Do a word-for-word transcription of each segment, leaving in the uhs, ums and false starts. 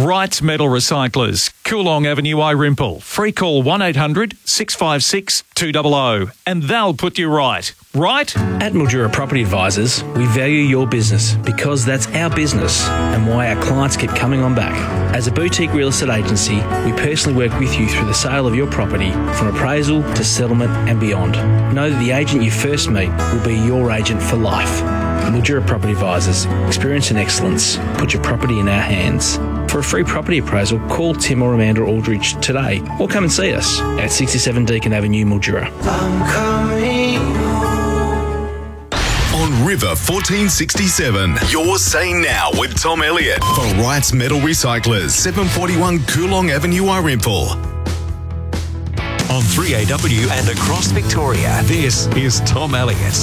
Wrights Metal Recyclers, Coolong Avenue, Irimple. Free call one eight hundred six five six two zero zero and they'll put you right. Right? At Mildura Property Advisors, we value your business because that's our business and why our clients keep coming on back. As a boutique real estate agency, we personally work with you through the sale of your property, from appraisal to settlement and beyond. Know that the agent you first meet will be your agent for life. Mildura Property Advisors, experience and excellence. Put your property in our hands. For a free property appraisal, call Tim or Amanda Aldridge today or come and see us at sixty-seven Deakin Avenue, Mildura. I'm coming home. On River fourteen sixty-seven, you're saying now with Tom Elliott for Wrights Metal Recyclers, seven forty-one Coolong Avenue, Irimple. On three A W and across Victoria, this is Tom Elliott.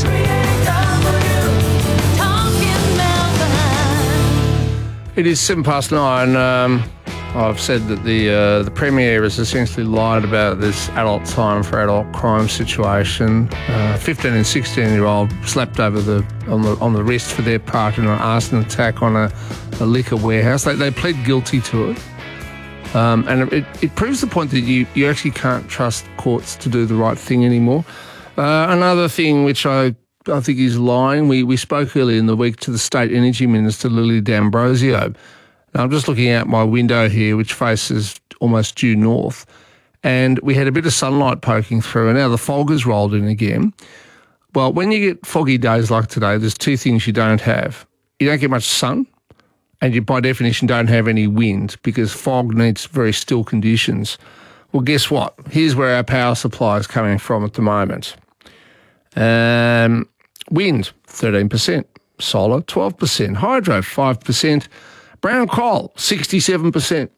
It is seven past nine. Um, I've said that the uh, the Premier has essentially lied about this adult time for adult crime situation. Uh, fifteen and sixteen year old slapped over the on the on the wrist for their part in an arson attack on a, a liquor warehouse. They they pled guilty to it, um, and it, it proves the point that you you actually can't trust courts to do the right thing anymore. Uh, another thing which I. I think he's lying. We we spoke earlier in the week to the State Energy Minister, Lily D'Ambrosio. Now, I'm just looking out my window here, which faces almost due north, and we had a bit of sunlight poking through, and now the fog has rolled in again. Well, when you get foggy days like today, there's two things you don't have. You don't get much sun, and you, by definition, don't have any wind, because fog needs very still conditions. Well, guess what? Here's where our power supply is coming from at the moment. Um... Wind, thirteen percent. Solar, twelve percent. Hydro, five percent. Brown coal, sixty-seven percent.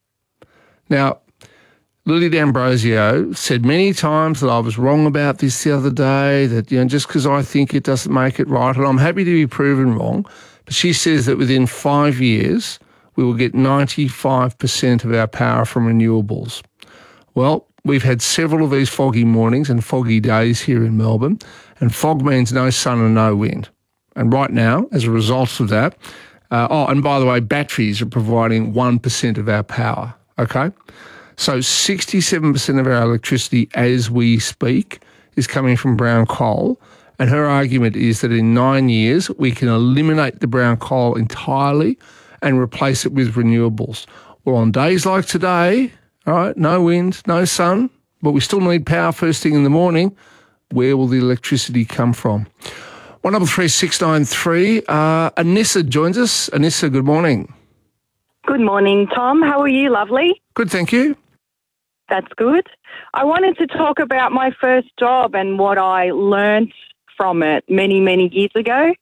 Now, Lily D'Ambrosio said many times that I was wrong about this the other day, that, you know, just because I think it doesn't make it right, and I'm happy to be proven wrong, but she says that within five years we will get ninety-five percent of our power from renewables. Well, we've had several of these foggy mornings and foggy days here in Melbourne, and fog means no sun and no wind. And right now, as a result of that, uh, oh, and by the way, batteries are providing one percent of our power, okay? So sixty-seven percent of our electricity as we speak is coming from brown coal, and her argument is that in nine years we can eliminate the brown coal entirely and replace it with renewables. Well, on days like today, all right, no wind, no sun, but we still need power first thing in the morning. Where will the electricity come from? one double three six nine three. Uh, Anissa joins us. Anissa, good morning. Good morning, Tom. How are you? Lovely. Good, thank you. That's good. I wanted to talk about my first job and what I learnt from it many, many years ago.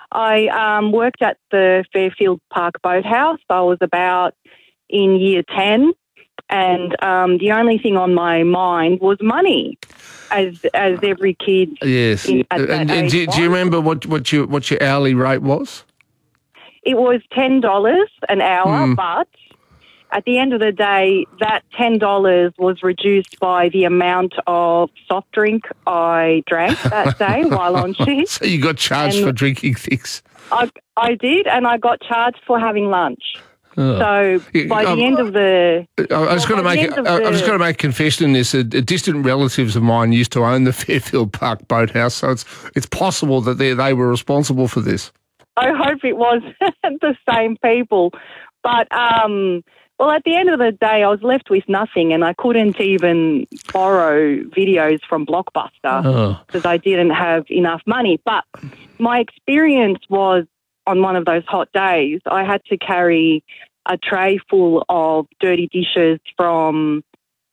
I um, worked at the Fairfield Park Boathouse. I was about in year ten. And um, the only thing on my mind was money, as as every kid. Yes. In, at that and, and age do, do you remember what, what your what your hourly rate was? It was ten dollars an hour, mm. but at the end of the day, that ten dollars was reduced by the amount of soft drink I drank that day while on shift. So you got charged and for drinking things? I, I did, and I got charged for having lunch. Oh. So by um, the end of the, I was well, going to make. I was going to make a confession in this. Uh, distant relatives of mine used to own the Fairfield Park Boathouse, so it's it's possible that they they were responsible for this. I hope it was the same people, but um, well, at the end of the day, I was left with nothing, and I couldn't even borrow videos from Blockbuster because oh. I didn't have enough money. But my experience was, on one of those hot days, I had to carry a tray full of dirty dishes from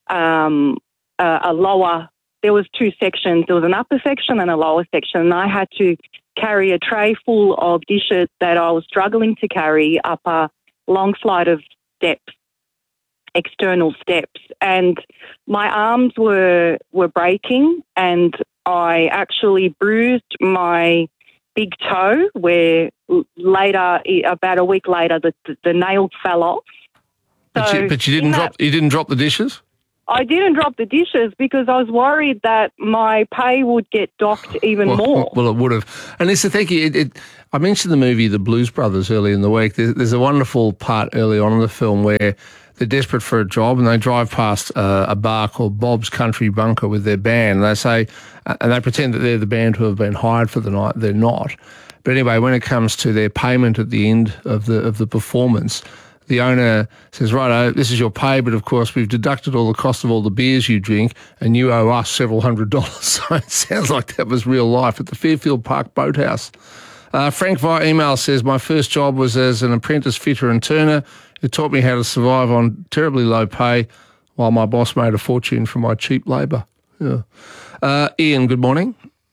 um, a, a lower, there was two sections, there was an upper section and a lower section, and I had to carry a tray full of dishes that I was struggling to carry up a long flight of steps, external steps, and my arms were were breaking, and I actually bruised my big toe, where later, about a week later, the the nail fell off. So but you, but you didn't drop. That, you didn't drop the dishes. I didn't drop the dishes because I was worried that my pay would get docked even well, more. Well, it would have. And listen, thank you. It, it, I mentioned the movie The Blues Brothers early in the week. There's, there's a wonderful part early on in the film where they're desperate for a job and they drive past uh, a bar called Bob's Country Bunker with their band. And they say, uh, and they pretend that they're the band who have been hired for the night. They're not. But anyway, when it comes to their payment at the end of the of the performance, the owner says, righto, this is your pay, but of course we've deducted all the cost of all the beers you drink and you owe us several hundred dollars. So it sounds like that was real life at the Fairfield Park Boathouse. Uh, Frank via email says, my first job was as an apprentice fitter and turner. It taught me how to survive on terribly low pay while my boss made a fortune from my cheap labour. Yeah. Uh, Ian, good morning.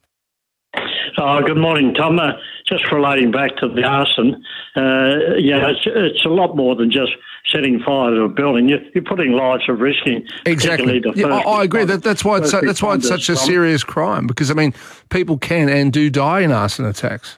Oh, good morning, Tom. Uh, just relating back to the arson, uh, yeah, it's, it's a lot more than just setting fire to a building. You're, you're putting lives at risk. Exactly. Yeah, I, I agree. That, that's why it's so, that's why it's such a serious crime, because I mean, people can and do die in arson attacks.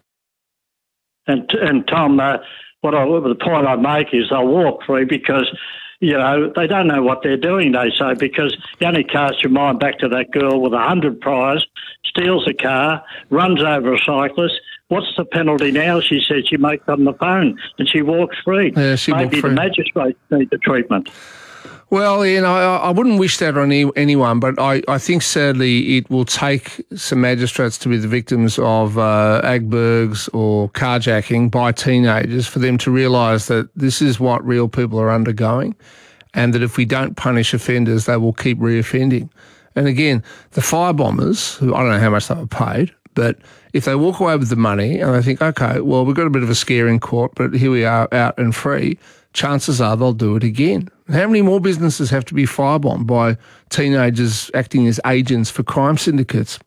And and Tom, uh, what I, the point I make is they'll walk free because, you know, they don't know what they're doing, they say, because you only cast your mind back to that girl with a hundred priors, steals a car, runs over a cyclist. What's the penalty now? She said she makes on the phone and she walks free. Yeah, she Maybe walked the free. magistrates need the treatment. Well, you know, I, I wouldn't wish that on any, anyone, but I, I think sadly it will take some magistrates to be the victims of uh, Agbergs or carjacking by teenagers for them to realise that this is what real people are undergoing, and that if we don't punish offenders, they will keep reoffending. And again, the firebombers, who I don't know how much they were paid, but if they walk away with the money and they think, okay, well, we've got a bit of a scare in court, but here we are out and free, chances are they'll do it again. How many more businesses have to be firebombed by teenagers acting as agents for crime syndicates?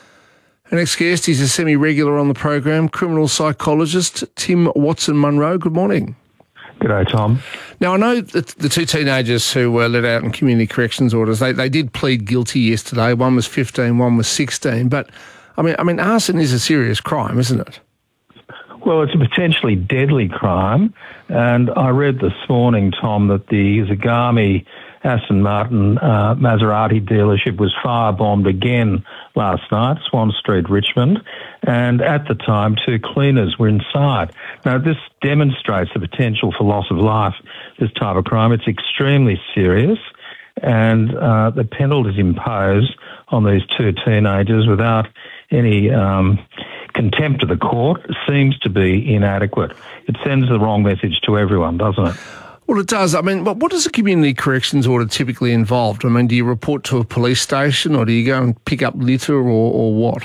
Our next guest is a semi-regular on the program, criminal psychologist Tim Watson-Munro. Good morning. G'day, Tom. Now, I know that the two teenagers who were let out in community corrections orders, they, they did plead guilty yesterday. One was fifteen, one was sixteen. But, I mean, I mean, arson is a serious crime, isn't it? Well, it's a potentially deadly crime, and I read this morning, Tom, that the Zagami Aston Martin uh, Maserati dealership was firebombed again last night, Swan Street, Richmond, and at the time two cleaners were inside. Now, this demonstrates the potential for loss of life, this type of crime. It's extremely serious, and uh, the penalties imposed on these two teenagers without any um, contempt of the court seems to be inadequate. It sends the wrong message to everyone, doesn't it? Well, it does. I mean, what does a community corrections order typically involve? I mean, do you report to a police station or do you go and pick up litter or, or what?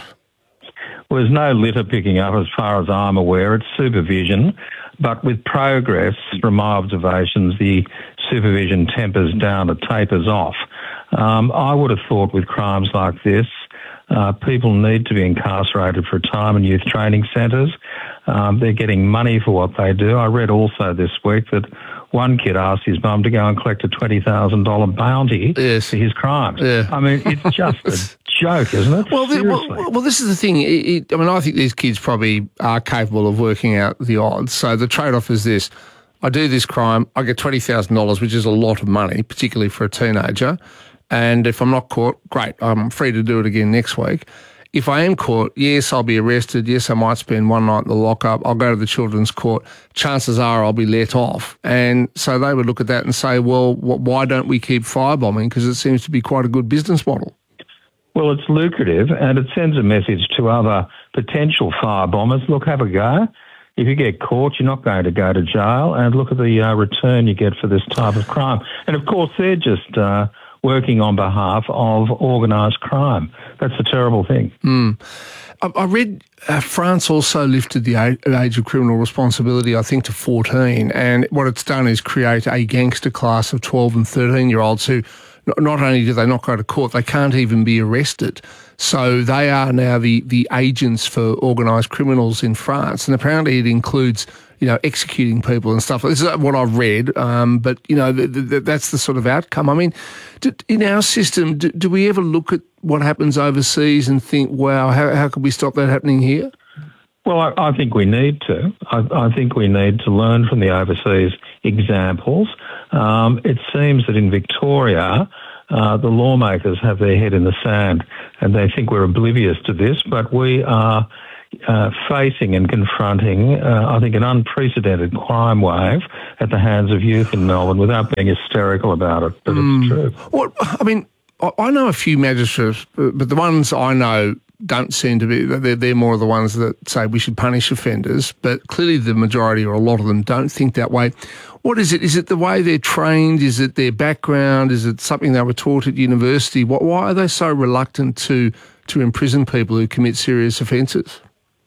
Well, there's no litter picking up as far as I'm aware. It's supervision. But with progress, from my observations, the supervision tempers down, it tapers off. Um, I would have thought with crimes like this, Uh, people need to be incarcerated for a time in youth training centres. Um, they're getting money for what they do. I read also this week that one kid asked his mum to go and collect a twenty thousand dollars bounty yes. for his crimes. Yeah. I mean, it's just a joke, isn't it? Well, the, well, well, this is the thing. It, it, I mean, I think these kids probably are capable of working out the odds. So the trade-off is this. I do this crime, I get twenty thousand dollars, which is a lot of money, particularly for a teenager. And if I'm not caught, great, I'm free to do it again next week. If I am caught, yes, I'll be arrested. Yes, I might spend one night in the lockup. I'll go to the children's court. Chances are I'll be let off. And so they would look at that and say, well, why don't we keep firebombing? Because it seems to be quite a good business model. Well, it's lucrative and it sends a message to other potential firebombers. Look, have a go. If you get caught, you're not going to go to jail. And look at the uh, return you get for this type of crime. And, of course, they're just Uh, working on behalf of organised crime. That's a terrible thing. Mm. I, I read uh, France also lifted the age, age of criminal responsibility, I think, to fourteen, and what it's done is create a gangster class of twelve and thirteen-year-olds who not, not only do they not go to court, they can't even be arrested. So they are now the, the agents for organised criminals in France, and apparently it includes, you know, executing people and stuff. This is what I've read, um, but, you know, th- th- that's the sort of outcome. I mean, do, in our system, do, do we ever look at what happens overseas and think, wow, how, how could we stop that happening here? Well, I, I think we need to. I, I think we need to learn from the overseas examples. Um, it seems that in Victoria, uh, the lawmakers have their head in the sand and they think we're oblivious to this, but we are uh, facing and confronting, uh, I think, an unprecedented crime wave at the hands of youth in Melbourne without being hysterical about it, but mm. it's true. Well, I mean, I, I know a few magistrates, but, but the ones I know don't seem to be, they're, they're more the ones that say we should punish offenders, but clearly the majority or a lot of them don't think that way. What is it? Is it the way they're trained? Is it their background? Is it something they were taught at university? What, why are they so reluctant to, to imprison people who commit serious offences?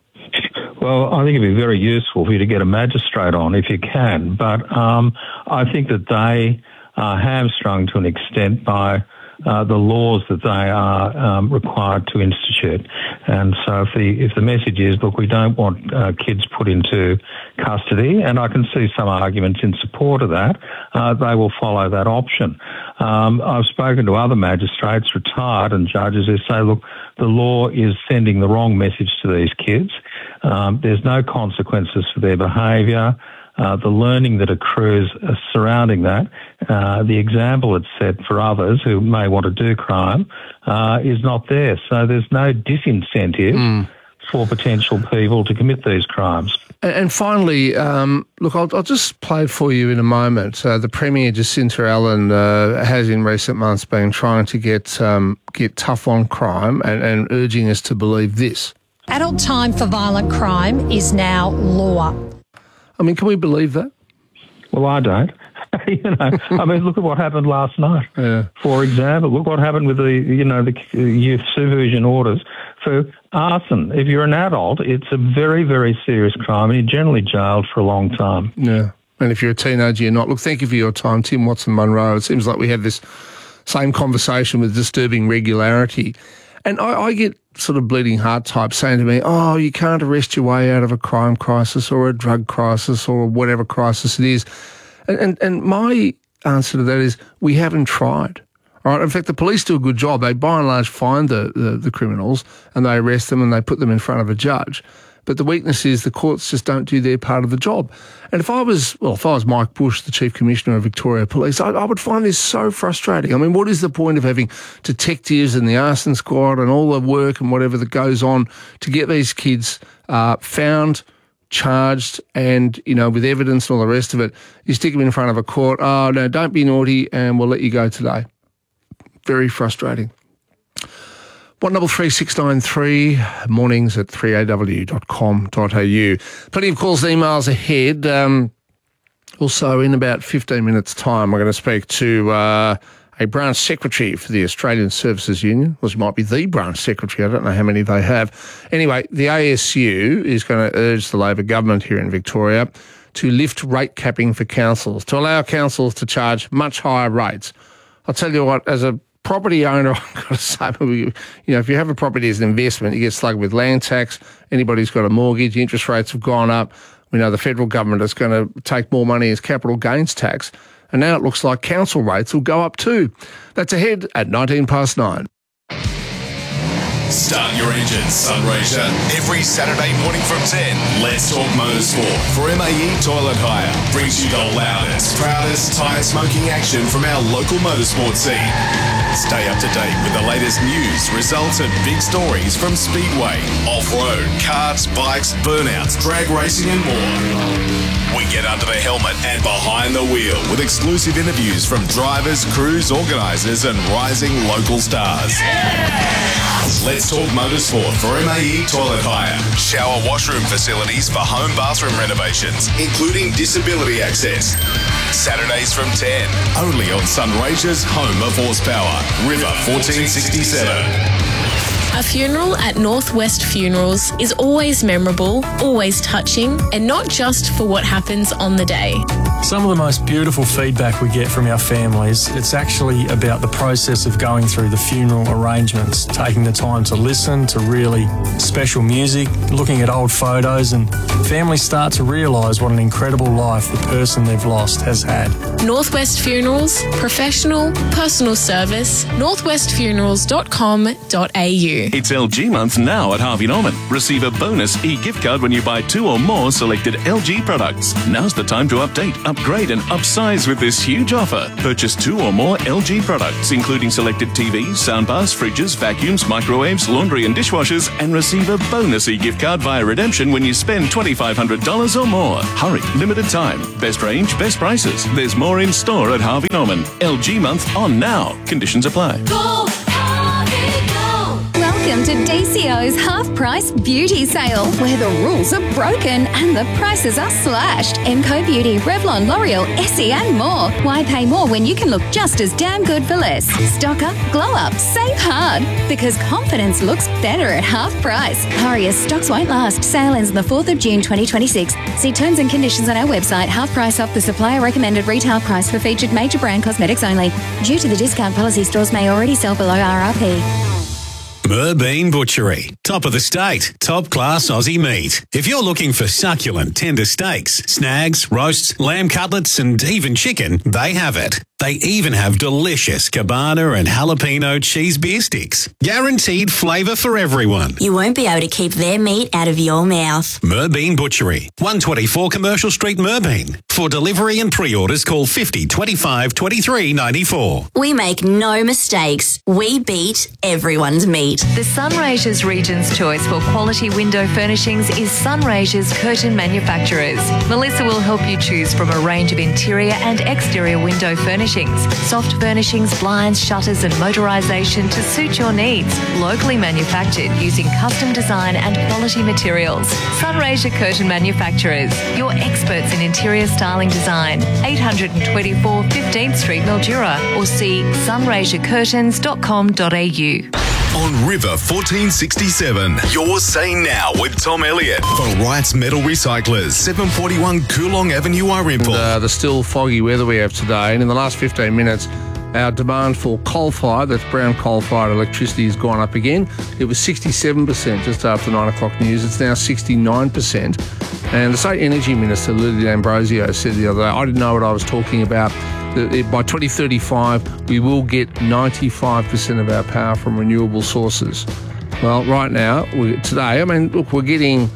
Well, I think it'd be very useful for you to get a magistrate on if you can, but um, I think that they are hamstrung to an extent by Uh, the laws that they are um, required to institute. And so if the if the message is, look, we don't want uh, kids put into custody, and I can see some arguments in support of that, uh, they will follow that option. Um, I've spoken to other magistrates, retired, and judges who say, look, the law is sending the wrong message to these kids. Um, there's no consequences for their behaviour. Uh, the learning that accrues uh, surrounding that, uh, the example it's set for others who may want to do crime, uh, is not there. So there's no disincentive mm. for potential people to commit these crimes. And, and finally, um, look, I'll, I'll just play it for you in a moment. Uh, the Premier, Jacinta Allen, uh, has in recent months been trying to get um, get tough on crime and, and urging us to believe this. Adult time for violent crime is now law. I mean, can we believe that? Well, I don't. you know, I mean, look at what happened last night. Yeah. For example, look what happened with the, you know, the youth supervision orders for arson. If you're an adult, it's a very, very serious crime, and you're generally jailed for a long time. Yeah, and if you're a teenager, you're not. Look, thank you for your time, Tim Watson-Munro. It seems like we have this same conversation with disturbing regularity. And I, I get sort of bleeding heart type saying to me, oh, you can't arrest your way out of a crime crisis or a drug crisis or whatever crisis it is. And, and, and my answer to that is we haven't tried. All right? In fact, the police do a good job. They, by and large, find the, the, the criminals and they arrest them and they put them in front of a judge. But the weakness is the courts just don't do their part of the job. And if I was, well, if I was Mike Bush, the Chief Commissioner of Victoria Police, I, I would find this so frustrating. I mean, what is the point of having detectives and the arson squad and all the work and whatever that goes on to get these kids uh, found, charged, and, you know, with evidence and all the rest of it? You stick them in front of a court, oh, no, don't be naughty, and we'll let you go today. Very frustrating. one double three six nine three, mornings at three a w dot com dot a u. Plenty of calls and emails ahead. Um, also, in about fifteen minutes' time, we're going to speak to uh, a branch secretary for the Australian Services Union. Well, she might be the branch secretary. I don't know how many they have. Anyway, the A S U is going to urge the Labor government here in Victoria to lift rate capping for councils, to allow councils to charge much higher rates. I'll tell you what, as a property owner, I've got to say, you know, if you have a property as an investment, you get slugged with land tax. Anybody who's got a mortgage, interest rates have gone up. We know the federal government is going to take more money as capital gains tax. And now it looks like council rates will go up too. That's ahead at nineteen past nine. Start your engines, Sunraysia. Every Saturday morning from ten, Let's Talk Motorsport for M A E Toilet Hire. Brings you the loudest, proudest tyre smoking action from our local motorsport scene. Stay up to date with the latest news, results and big stories from Speedway, off-road, karts, bikes, burnouts, drag racing and more. We get under the helmet and behind the wheel with exclusive interviews from drivers, crews, organisers and rising local stars. Let's Talk Motorsport for M A E Toilet Hire. Shower washroom facilities for home bathroom renovations, including disability access. Saturdays from ten, only on Sunraysia's home of horsepower, River fourteen sixty-seven. A funeral at Northwest Funerals is always memorable, always touching, and not just for what happens on the day. Some of the most beautiful feedback we get from our families, it's actually about the process of going through the funeral arrangements, taking the time to listen to really special music, looking at old photos, and families start to realise what an incredible life the person they've lost has had. Northwest Funerals, professional, personal service, northwest funerals dot com dot a u. year. It's L G month now at Harvey Norman. Receive a bonus e-gift card when you buy two or more selected L G products. Now's the time to update, upgrade and upsize with this huge offer. Purchase two or more L G products, including selected T Vs, soundbars, fridges, vacuums, microwaves, laundry and dishwashers, and receive a bonus e-gift card via redemption when you spend twenty-five hundred dollars or more. Hurry, limited time. Best range, best prices. There's more in store at Harvey Norman. L G month on now. Conditions apply. Go, Harvey, go. Welcome to D C O's half-price beauty sale, where the rules are broken and the prices are slashed. Emco Beauty, Revlon, L'Oreal, Essie and more. Why pay more when you can look just as damn good for less? Stock up, glow up, save hard. Because confidence looks better at half price. Hurry as stocks won't last. Sale ends on the fourth of June twenty twenty-six. See terms and conditions on our website. Half price off the supplier recommended retail price for featured major brand cosmetics only. Due to the discount policy, stores may already sell below R R P. Merbean Butchery. Top of the state. Top class Aussie meat. If you're looking for succulent, tender steaks, snags, roasts, lamb cutlets and even chicken, they have it. They even have delicious cabana and jalapeno cheese beer sticks. Guaranteed flavour for everyone. You won't be able to keep their meat out of your mouth. Merbean Butchery. one twenty-four Commercial Street, Merbean. For delivery and pre-orders, call fifty twenty-five twenty-three ninety-four. We make no mistakes. We beat everyone's meat. The Sunraysia's Region's choice for quality window furnishings is Sunraysia's Curtain Manufacturers. Melissa will help you choose from a range of interior and exterior window furnishings. Soft furnishings, blinds, shutters and motorisation to suit your needs. Locally manufactured using custom design and quality materials. Sunraysia Curtain Manufacturers, your experts in interior styling design. eight twenty-four fifteenth Street, Mildura, or see sunraysia curtains dot com dot a u. On River fourteen sixty-seven, you're saying now with Tom Elliott for Wright's Metal Recyclers, seven forty-one Coolong Avenue, Irimple. Uh, the still foggy weather we have today, and in the last fifteen minutes, our demand for coal-fired, that's brown coal-fired electricity, has gone up again. It was sixty-seven percent just after nine o'clock news. It's now sixty-nine percent. And the State Energy Minister, Lily D'Ambrosio, said the other day, I didn't know what I was talking about, that by twenty thirty-five, we will get ninety-five percent of our power from renewable sources. Well, right now, we, today, I mean, look, we're getting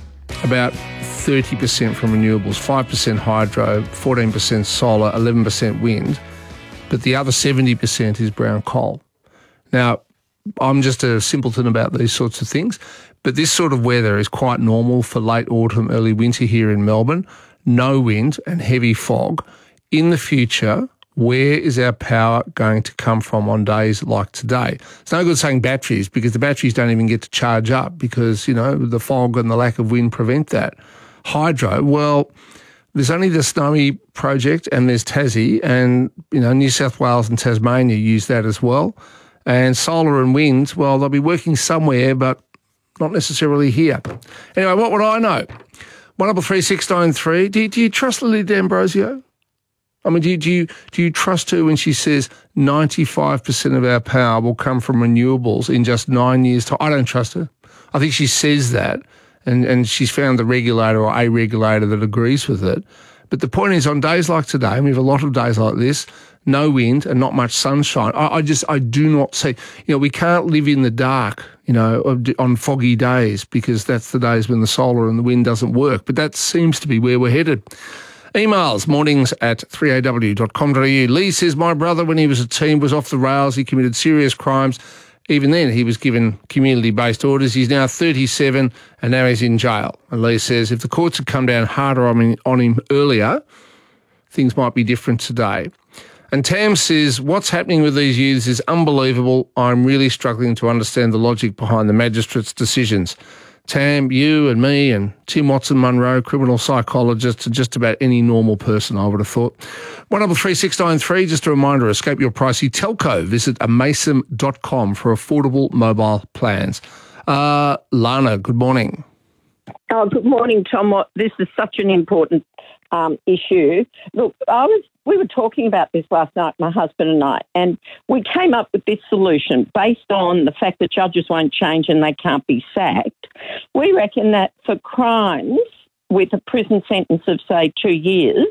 about thirty percent from renewables, five percent hydro, fourteen percent solar, eleven percent wind, but the other seventy percent is brown coal. Now, I'm just a simpleton about these sorts of things, but this sort of weather is quite normal for late autumn, early winter here in Melbourne. No wind and heavy fog. In the future, where is our power going to come from on days like today? It's no good saying batteries, because the batteries don't even get to charge up because, you know, the fog and the lack of wind prevent that. Hydro, well, there's only the Snowy project and there's Tassie, and, you know, New South Wales and Tasmania use that as well. And solar and wind, well, they'll be working somewhere, but not necessarily here. Anyway, what would I know? one double three six nine three. Do you, do you trust Lily D'Ambrosio? I mean, do you, do you do you trust her when she says ninety-five percent of our power will come from renewables in just nine years' time? I don't trust her. I think she says that, and, and she's found the regulator or a regulator that agrees with it. But the point is, on days like today, and we have a lot of days like this, no wind and not much sunshine, I, I just, I do not see, you know, we can't live in the dark, you know, on foggy days, because that's the days when the solar and the wind doesn't work. But that seems to be where we're headed. Emails, mornings at three a w dot com dot a u. Lee says, my brother, when he was a teen, was off the rails. He committed serious crimes. Even then, he was given community-based orders. He's now thirty-seven and now he's in jail. And Lee says, if the courts had come down harder on him, on him earlier, things might be different today. And Tam says, what's happening with these youths is unbelievable. I'm really struggling to understand the logic behind the magistrate's decisions. Tam, you and me and Tim Watson-Munro, criminal psychologist, and just about any normal person, I would have thought. one double three six nine three, just a reminder, escape your pricey telco. Visit amasem dot com for affordable mobile plans. Uh, Lana, good morning. Oh, good morning, Tom. This is such an important um, issue. Look, I was we were talking about this last night, my husband and I, and we came up with this solution based on the fact that judges won't change and they can't be sacked. We reckon that for crimes with a prison sentence of, say, two years,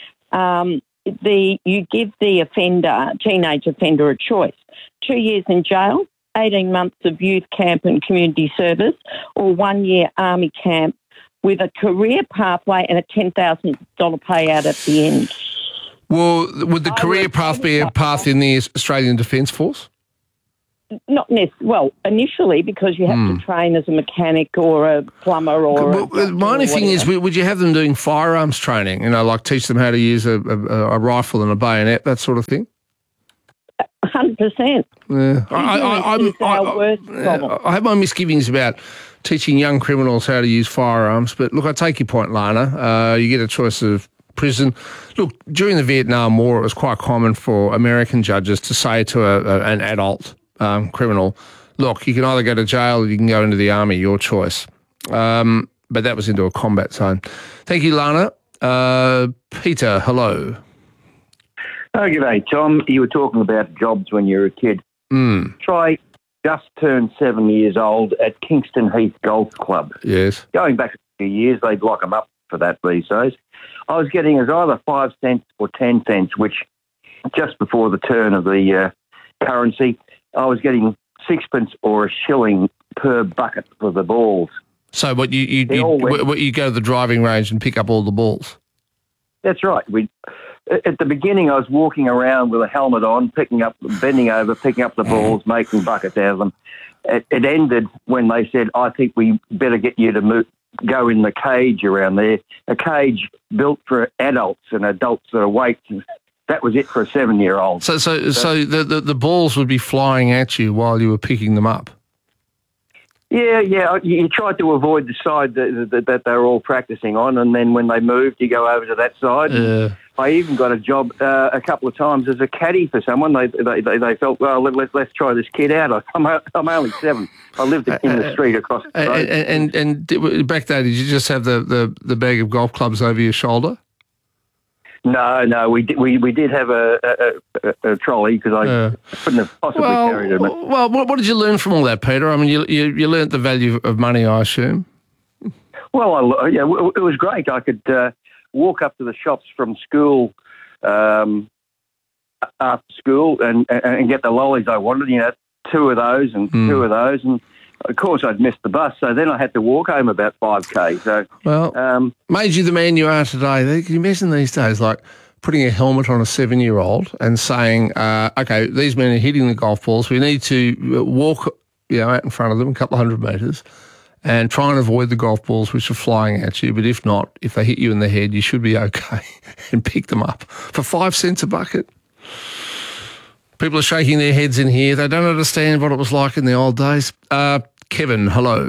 um, the you give the offender, teenage offender, a choice. Two years in jail, eighteen months of youth camp and community service, or one year army camp with a career pathway and a ten thousand dollars payout at the end. Well, would the career path be a path in the Australian Defence Force? Not necessarily. Well, initially, because you have Mm. to train as a mechanic or a plumber or Well, a doctor my only or thing is, whatever. would you have them doing firearms training? You know, like teach them how to use a, a, a rifle and a bayonet, that sort of thing? one hundred percent. Yeah. I, I, I'm- It's our worst problem. I have my misgivings about teaching young criminals how to use firearms, but look, I take your point, Lana. Uh, you get a choice of prison. Look, during the Vietnam War, it was quite common for American judges to say to a, a, an adult um, criminal, look, you can either go to jail or you can go into the army, your choice. Um, but that was into a combat zone. Thank you, Lana. Uh, Peter, hello. Oh, g'day, Tom. You were talking about jobs when you were a kid. Mm. Try just turned seven years old at Kingston Heath Golf Club. Yes. Going back a few years, they'd lock them up for that these days. I was getting as either five cents or ten cents, which just before the turn of the uh, currency, I was getting sixpence or a shilling per bucket for the balls. So what you you, They you, all went- what, you go to the driving range and pick up all the balls? That's right. We at the beginning, I was walking around with a helmet on, picking up, bending over, picking up the balls, making buckets out of them. It, it ended when they said, "I think we better get you to move, go in the cage around there." A cage built for adults and adults that are weights. And that was it for a seven-year-old. So so so the, the the balls would be flying at you while you were picking them up. Yeah, yeah. You, you tried to avoid the side that, that, that they were all practicing on, and then when they moved, you go over to that side. Yeah. I even got a job uh, a couple of times as a caddy for someone. They they, they, they felt, well, let, let, let's try this kid out. I'm, I'm only seven. I lived in the street across the And road. and, and, and did- back then, did you just have the, the, the bag of golf clubs over your shoulder? No, no, we did, we, we did have a, a, a, a trolley because I Yeah. couldn't have possibly Well, carried it. well, what, what did you learn from all that, Peter? I mean, you you, you learnt the value of money, I assume. Well, I, yeah, w- it was great. I could uh, walk up to the shops from school um, after school and, and, and get the lollies I wanted. You know, two of those and Mm. two of those, and of course I'd missed the bus, so then I had to walk home about five k. So Well, um, made you the man you are today. Can you imagine these days, like putting a helmet on a seven-year-old and saying, uh, "Okay, these men are hitting the golf balls. We need to walk, you know, out in front of them a couple of hundred metres." And try and avoid the golf balls which are flying at you. But if not, if they hit you in the head, you should be okay and pick them up for five cents a bucket. People are shaking their heads in here. They don't understand what it was like in the old days. Uh, Kevin, hello.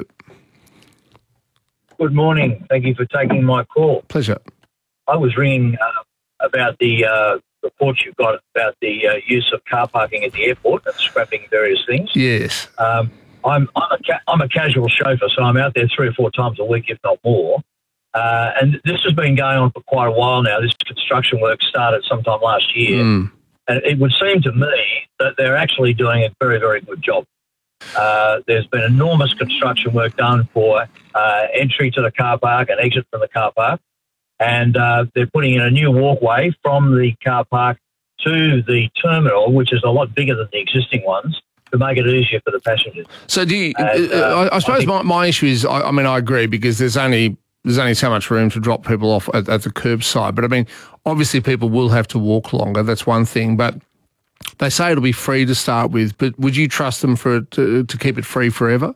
Good morning. Thank you for taking my call. Pleasure. I was ringing uh, about the uh, reports you've got about the uh, use of car parking at the airport and scrapping various things. Yes. Um, I'm I'm a, ca- I'm a casual chauffeur, so I'm out there three or four times a week, if not more. Uh, and this has been going on for quite a while now. This construction work started sometime last year. Mm. And it would seem to me that they're actually doing a very, very good job. Uh, there's been enormous construction work done for uh, entry to the car park and exit from the car park. And uh, they're putting in a new walkway from the car park to the terminal, which is a lot bigger than the existing ones, to make it easier for the passengers. So do you, And, uh, uh, I, I suppose think- my, my issue is, I, I mean, I agree because there's only there's only so much room to drop people off at, at the curbside. But I mean, obviously people will have to walk longer. That's one thing. But they say it'll be free to start with. But would you trust them for it to, to keep it free forever?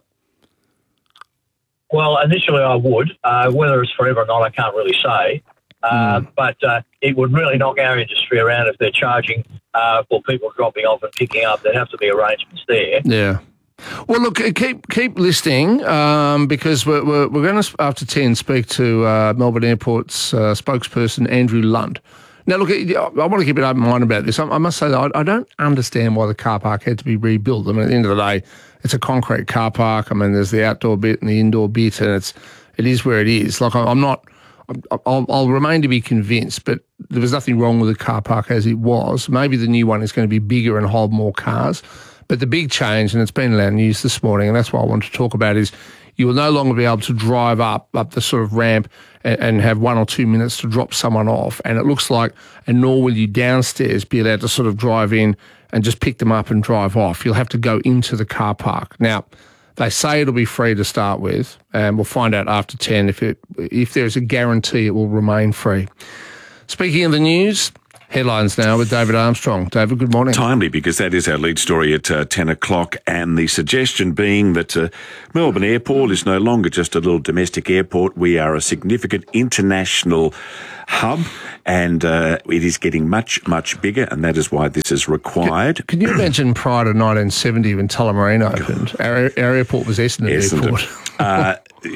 Well, initially I would. Uh, whether it's forever or not, I can't really say. Uh, Mm. But uh, it would really knock our industry around if they're charging uh, for people dropping off and picking up. There'd have to be arrangements there. Yeah. Well, look, keep keep listening um, because we're, we're, we're going to, after ten, speak to uh, Melbourne Airport's uh, spokesperson, Andrew Lunt. Now, look, I want to keep an open mind about this. I, I must say that I, I don't understand why the car park had to be rebuilt. I mean, at the end of the day, it's a concrete car park. I mean, there's the outdoor bit and the indoor bit, and it's it is where it is. Like, I'm not... I'll, I'll remain to be convinced, but there was nothing wrong with the car park as it was. Maybe the new one is going to be bigger and hold more cars. But the big change, and it's been in our news this morning, and that's what I want to talk about, is you will no longer be able to drive up up the sort of ramp and, and have one or two minutes to drop someone off. And it looks like, and nor will you downstairs be allowed to sort of drive in and just pick them up and drive off. You'll have to go into the car park. Now, they say it'll be free to start with, and we'll find out after ten if it if there's a guarantee it will remain free. Speaking of the news, headlines now with David Armstrong. David, good morning. Timely, because that is our lead story at uh, ten o'clock, and the suggestion being that uh, Melbourne Airport is no longer just a little domestic airport. We are a significant international hub, and uh, it is getting much, much bigger, and that is why this is required. Can, can you imagine prior to nineteen seventy when Tullamarine opened, our, our airport was Essendon Essendon. Airport? uh,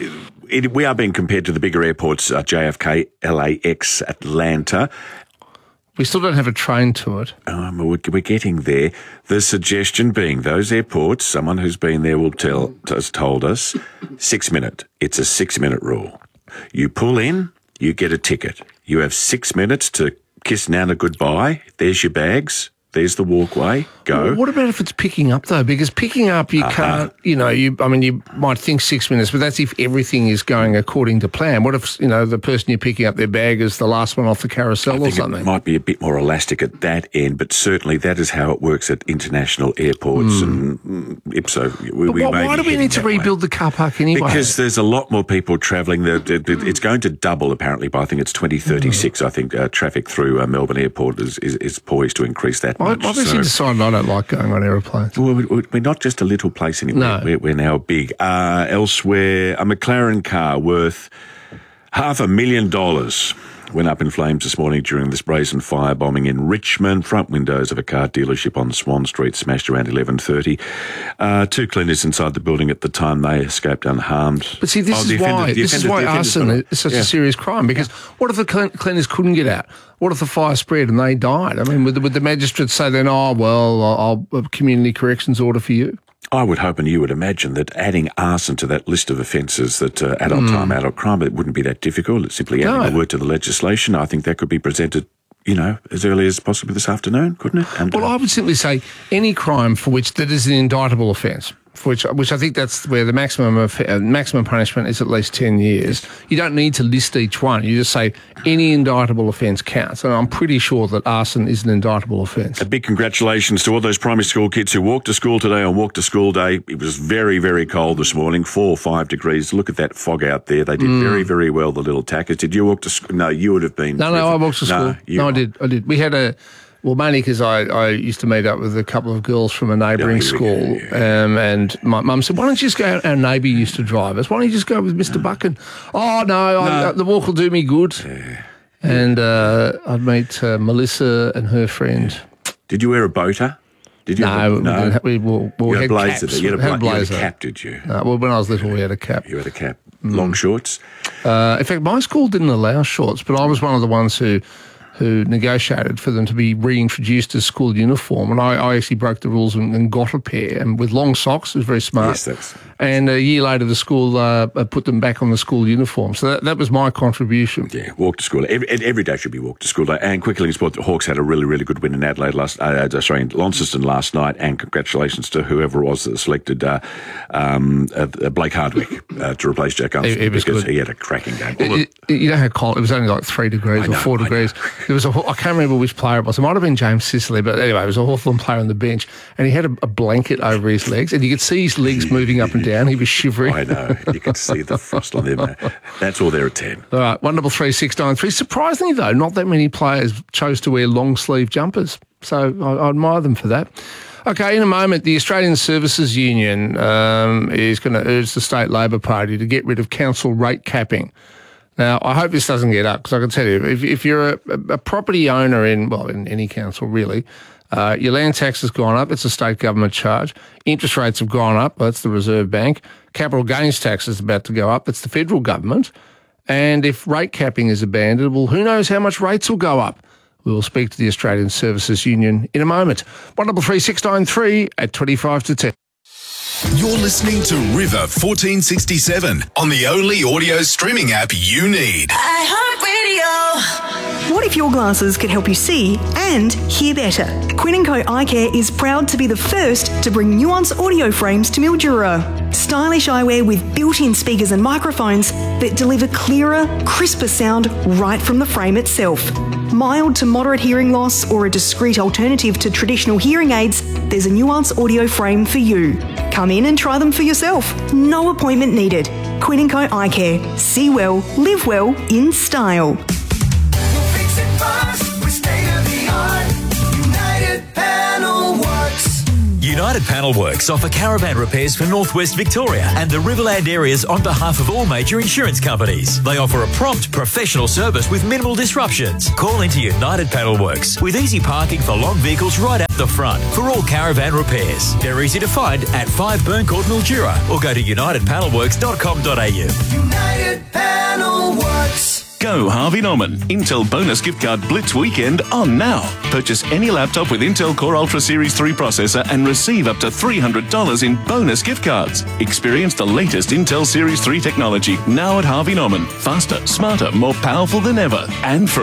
it, we are being compared to the bigger airports, uh, J F K, L A X, Atlanta. We still don't have a train to it. Um, we're, we're getting there. The suggestion being those airports, someone who's been there will tell has told us, six minute. It's a six minute rule. You pull in, you get a ticket. You have six minutes to kiss Nana goodbye. There's your bags. There's the walkway. Go. Well, what about if it's picking up, though? Because picking up, you uh-huh. can't, you know, you. I mean, you might think six minutes, but that's if everything is going according to plan. What if, you know, the person you're picking up their bag is the last one off the carousel I or think something? It might be a bit more elastic at that end, but certainly that is how it works at international airports mm. and Ipso. We, but we why, may why be do we need to rebuild way. the car park anyway? Because there's a lot more people travelling. It's going to double, apparently, by I think it's twenty thirty-six. Mm. I think uh, traffic through uh, Melbourne Airport is, is, is poised to increase that I, much. I've actually so. decided I don't like going on aeroplanes. Well, we're not just a little place anymore. No. We're, we're now big. Uh, elsewhere, a McLaren car worth half a million dollars went up in flames this morning during this brazen firebombing in Richmond. Front windows of a car dealership on Swan Street smashed around eleven thirty. Uh, two cleaners inside the building at the time, they escaped unharmed. But see, this oh, is offender, why this offender, is why arson is such yeah. a serious crime. Because yeah. what if the cleaners couldn't get out? What if the fire spread and they died? I mean, would the, would the magistrates say then, oh, well, I'll, I'll community corrections order for you? I would hope and you would imagine that adding arson to that list of offences, that uh, adult mm. time, adult crime, it wouldn't be that difficult. It's simply adding no. a word to the legislation. I think that could be presented, you know, as early as possibly this afternoon, couldn't it? And, well, uh, I would simply say any crime for which that is an indictable offence, for which which I think that's where the maximum of uh, maximum punishment is at least ten years. You don't need to list each one. You just say any indictable offence counts. And I'm pretty sure that arson is an indictable offence. A big congratulations to all those primary school kids who walked to school today on Walk to School Day. It was very, very cold this morning, four or five degrees. Look at that fog out there. They did mm. very, very well, the little tackers. Did you walk to school? No, you would have been. No, no, I walked to school. No, you, no I did. I did. We had a... Well, mainly because I, I used to meet up with a couple of girls from a neighbouring yeah, school, yeah. um, and my mum said, why don't you just go, our neighbour used to drive us, why don't you just go with Mister No. Buchan? Oh, no, no. I, the walk will do me good. Yeah. And uh, I'd meet uh, Melissa and her friend. Yeah. Did you wear a boater? Did you? No, a, no? we, we, we, we you had, had a blazer. caps. You had a, we had a blazer. You had a cap, did you? No, well, when I was little, we had a cap. You had a cap. Long mm. shorts? Uh, in fact, my school didn't allow shorts, but I was one of the ones who... who negotiated for them to be reintroduced as school uniform. And I, I actually broke the rules and, and got a pair, and with long socks. It was very smart. Yes, that's... And a year later, the school uh, put them back on the school uniform. So that, that was my contribution. Yeah, walk to school. Every, every day should be walk to school day. And quickly in sport, the Hawks had a really, really good win in Adelaide last, uh, sorry, in Launceston last night. And congratulations to whoever it was that selected uh, um, uh, Blake Hardwick uh, to replace Jack Armstrong, it, it because good. he had a cracking game. It, it, you know how cold it was? Only like three degrees I or know, four I degrees. Know. There was a, I can't remember which player it was. It might have been James Sicily, but anyway, it was a Hawthorn player on the bench, and he had a, a blanket over his legs, and you could see his legs moving up and down. He was shivering. I know. You could see the frost on them. That's all there at ten. All right, one double three six nine three. Surprisingly, though, not that many players chose to wear long sleeve jumpers, so I, I admire them for that. Okay, in a moment, the Australian Services Union um, is going to urge the State Labor Party to get rid of council rate capping. Now, I hope this doesn't get up, because I can tell you, if, if you're a, a property owner in, well, in any council really, uh, your land tax has gone up, it's a state government charge. Interest rates have gone up, that's the Reserve Bank. Capital gains tax is about to go up, that's the federal government. And if rate capping is abandoned, well, who knows how much rates will go up? We will speak to the Australian Services Union in a moment. one double three six nine three at twenty-five to ten. You're listening to River fourteen sixty-seven on the only audio streaming app you need. iHeartRadio. What if your glasses could help you see and hear better? Quinn and Co Eye Care is proud to be the first to bring Nuance audio frames to Mildura. Stylish eyewear with built-in speakers and microphones that deliver clearer, crisper sound right from the frame itself. Mild to moderate hearing loss or a discreet alternative to traditional hearing aids, there's a Nuance audio frame for you. Come in and try them for yourself. No appointment needed. Quinn and Co Eye Care. See well, live well in style. United Panel Works offer caravan repairs for Northwest Victoria and the Riverland areas on behalf of all major insurance companies. They offer a prompt, professional service with minimal disruptions. Call into United Panel Works with easy parking for long vehicles right at the front for all caravan repairs. They're easy to find at five Burncourt, Mildura, or go to united panel works dot com dot a u. United Panel Works. Go Harvey Norman. Intel Bonus Gift Card Blitz Weekend on now. Purchase any laptop with Intel Core Ultra Series three processor and receive up to three hundred dollars in bonus gift cards. Experience the latest Intel Series three technology now at Harvey Norman. Faster, smarter, more powerful than ever. And for